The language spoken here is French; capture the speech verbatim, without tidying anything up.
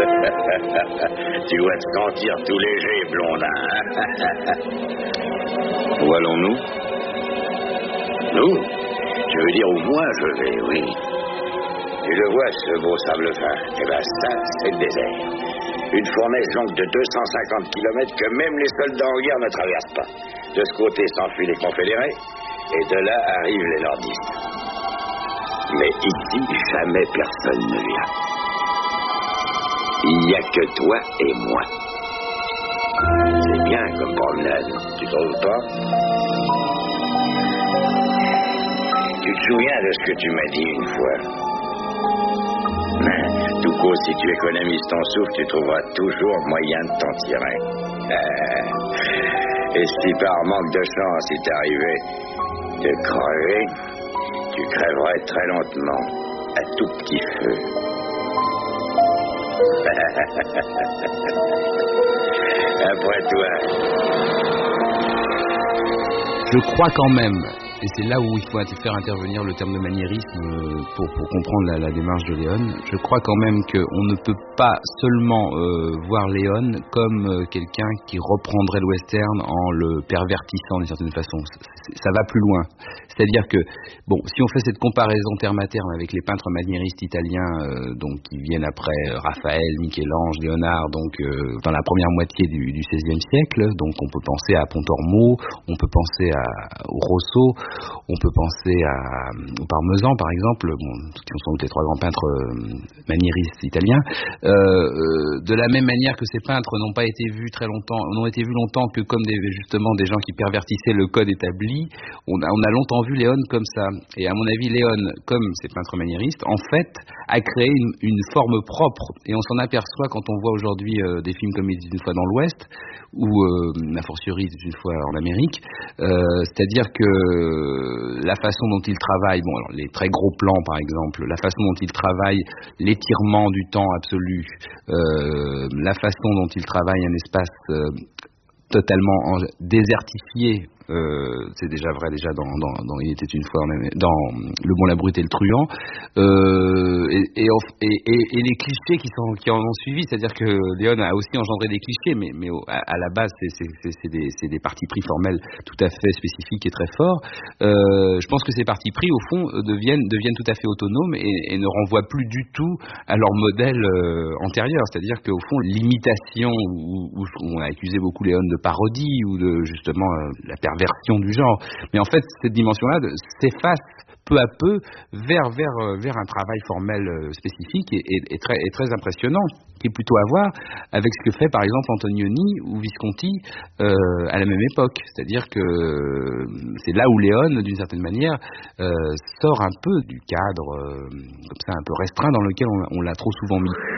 Tu dois te sentir tout léger, Blondin. Où allons-nous? Nous? Je veux dire où moi je vais, oui. Tu le vois, ce beau sable fin. Eh ben ça, c'est le désert. Une fournaise longue de deux cent cinquante kilomètres que même les soldats en guerre ne traversent pas. De ce côté s'enfuient les confédérés, et de là arrivent les nordistes. Mais ici, jamais personne ne vient. Il n'y a que toi et moi. C'est bien comme promenade, tu trouves pas? Tu te souviens de ce que tu m'as dit une fois? Mais, tout court, si tu économises ton souffle, tu trouveras toujours moyen de t'en tirer. Euh, et si par manque de chance il t'arrivait de crever, tu crèverais très lentement, à tout petit feu. Après toi. Je crois quand même, et c'est là où il faut faire intervenir le terme de maniérisme pour, pour comprendre la, la démarche de Léon, je crois quand même qu'on ne peut pas seulement euh, voir Léon comme euh, quelqu'un qui reprendrait le western en le pervertissant d'une certaine façon. C'est, ça va plus loin. C'est-à-dire que, bon, si on fait cette comparaison terme à terme avec les peintres maniéristes italiens, euh, donc qui viennent après euh, Raphaël, Michel-Ange, Léonard, donc euh, dans la première moitié du, du seizième siècle, donc on peut penser à Pontormo, on peut penser à, au Rosso, on peut penser à, au Parmesan par exemple, bon, qui sont les trois grands peintres euh, maniéristes italiens. Euh, euh, de la même manière que ces peintres n'ont pas été vus très longtemps, n'ont été vus longtemps que comme des, justement des gens qui pervertissaient le code établi, on a, on a longtemps vu Léon comme ça. Et à mon avis, Léon, comme ces peintres maniéristes, en fait, a créé une, une forme propre. Et on s'en aperçoit quand on voit aujourd'hui euh, des films comme Il était une fois dans l'Ouest, ou euh, La Fortiori une fois en Amérique. Euh, c'est-à-dire que la façon dont il travaille, bon, alors les très gros plans par exemple, la façon dont il travaille l'étirement du temps absolu, euh, la façon dont il travaille un espace euh, totalement en, désertifié, euh, c'est déjà vrai déjà dans, dans, dans Il était une fois dans Le Bon, la Brute et le Truand, euh, et, et, et, et les clichés qui, sont, qui en ont suivi, c'est-à-dire que Léon a aussi engendré des clichés, mais, mais à, à la base c'est, c'est, c'est, c'est, des, c'est des partis pris formels tout à fait spécifiques et très forts. Euh, je pense que ces partis pris au fond deviennent, deviennent tout à fait autonomes et, et ne renvoient plus du tout à leur modèle euh, antérieur, c'est-à-dire qu'au fond l'imitation, où, où on a accusé beaucoup Léon de parodie ou de justement euh, la perversion du genre, mais en fait cette dimension-là de, s'efface peu à peu vers, vers, vers un travail formel spécifique et, et, et, très, et très impressionnant, qui est plutôt à voir avec ce que fait par exemple Antonioni ou Visconti euh, à la même époque. C'est-à-dire que c'est là où Léon, d'une certaine manière, euh, sort un peu du cadre euh, comme ça un peu restreint dans lequel on, on l'a trop souvent mis.